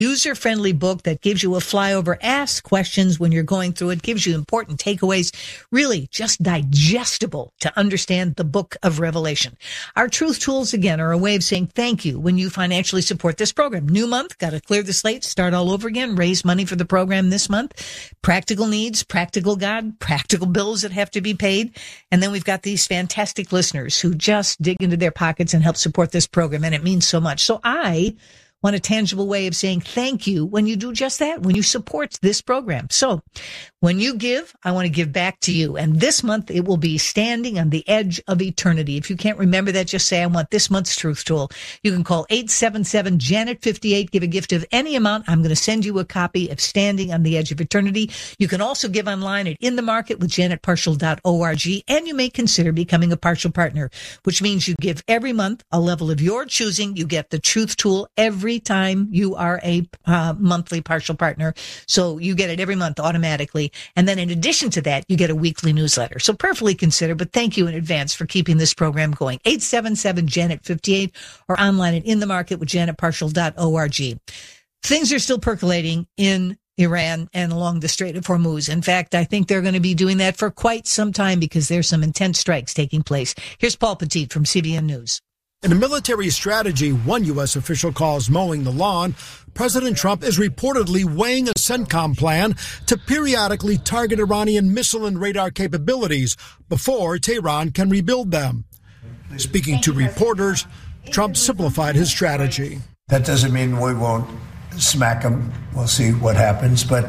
user-friendly book that gives you a flyover, ask questions when you're going through it, gives you important takeaways, really just digestible to understand the book of Revelation. Our Truth Tools, again, are a way of saying thank you when you financially support this program. New month, got to clear the slate, start all over again, raise money for the program this month. Practical needs, practical God, practical bills that have to be paid. And then we've got these fantastic listeners who just dig into their pockets and help support this program, and it means so much. So I want a tangible way of saying thank you when you do just that, when you support this program. So when you give, I want to give back to you. And this month, it will be Standing on the Edge of Eternity. If you can't remember that, just say, I want this month's Truth Tool. You can call 877-JANET-58, give a gift of any amount. I'm going to send you a copy of Standing on the Edge of Eternity. You can also give online at In the Market with janetparshall.org, and you may consider becoming a partial partner, which means you give every month a level of your choosing. You get the Truth Tool every time you are a monthly partial partner. So you get it every month automatically. And then in addition to that, you get a weekly newsletter. So prayerfully consider, but thank you in advance for keeping this program going. 877-JANET-58 or online at In the Market with janetparshall.org. Things are still percolating in Iran and along the Strait of Hormuz. In fact, I think they're going to be doing that for quite some time because there's some intense strikes taking place. Here's Paul Petit from CBN News. In a military strategy one U.S. official calls mowing the lawn, President Trump is reportedly weighing a CENTCOM plan to periodically target Iranian missile and radar capabilities before Tehran can rebuild them. Speaking to reporters, Trump simplified his strategy. That doesn't mean we won't smack them. We'll see what happens. But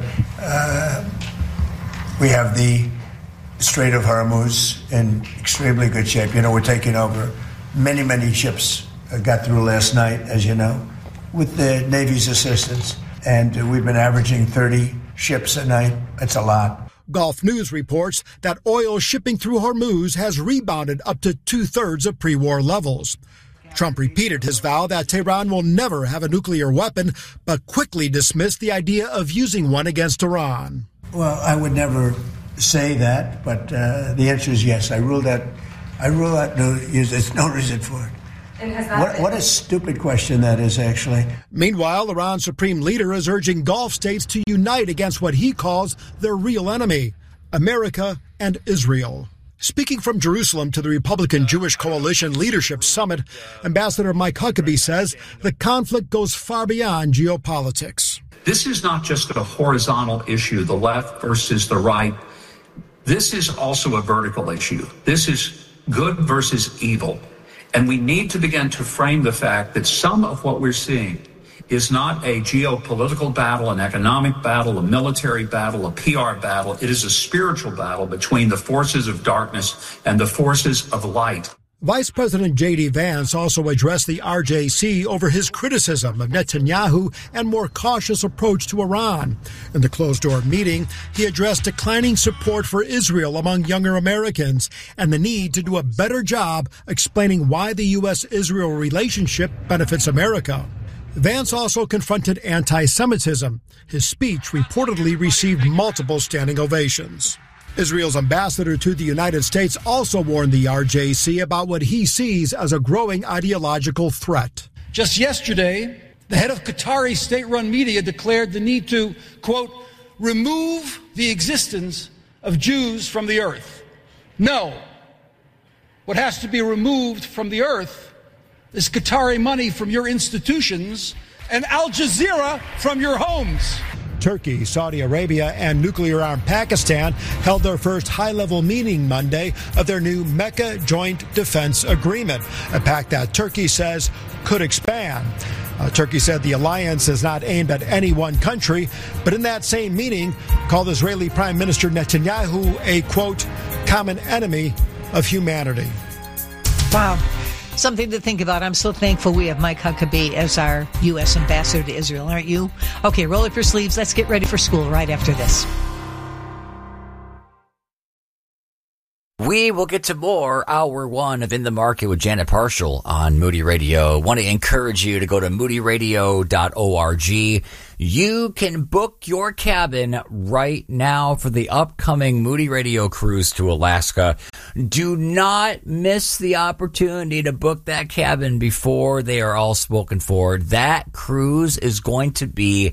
we have the Strait of Hormuz in extremely good shape. You know, we're taking over. Many ships got through last night, as you know, with the Navy's assistance. And we've been averaging 30 ships a night. That's a lot. Gulf News reports that oil shipping through Hormuz has rebounded up to two-thirds of pre-war levels. Trump repeated his vow that Tehran will never have a nuclear weapon, but quickly dismissed the idea of using one against Iran. Well, I would never say that, but the answer is yes. I rule out there's no reason for it. What a stupid question that is, actually. Meanwhile, Iran's supreme leader is urging Gulf states to unite against what he calls their real enemy, America and Israel. Speaking from Jerusalem to the Republican Jewish Coalition Leadership Summit, Ambassador Mike Huckabee says the conflict goes far beyond geopolitics. This is not just a horizontal issue, the left versus the right. This is also a vertical issue. This is good versus evil. And we need to begin to frame the fact that some of what we're seeing is not a geopolitical battle, an economic battle, a military battle, a PR battle. It is a spiritual battle between the forces of darkness and the forces of light. Vice President J.D. Vance also addressed the RJC over his criticism of Netanyahu and more cautious approach to Iran. In the closed-door meeting, he addressed declining support for Israel among younger Americans and the need to do a better job explaining why the U.S.-Israel relationship benefits America. Vance also confronted anti-Semitism. His speech reportedly received multiple standing ovations. Israel's ambassador to the United States also warned the RJC about what he sees as a growing ideological threat. Just yesterday, the head of Qatari state-run media declared the need to, quote, remove the existence of Jews from the earth. No. What has to be removed from the earth is Qatari money from your institutions and Al Jazeera from your homes. Turkey, Saudi Arabia, and nuclear-armed Pakistan held their first high-level meeting Monday of their new Mecca Joint Defense Agreement, a pact that Turkey says could expand. Turkey said the alliance is not aimed at any one country, but in that same meeting called Israeli Prime Minister Netanyahu a, quote, common enemy of humanity. Wow. Something to think about. I'm so thankful we have Mike Huckabee as our U.S. ambassador to Israel, aren't you? Okay, roll up your sleeves. Let's get ready for school right after this. We will get to more Hour 1 of In the Market with Janet Parshall on Moody Radio. Want to encourage you to go to moodyradio.org. You can book your cabin right now for the upcoming Moody Radio cruise to Alaska. Do not miss the opportunity to book that cabin before they are all spoken for. That cruise is going to be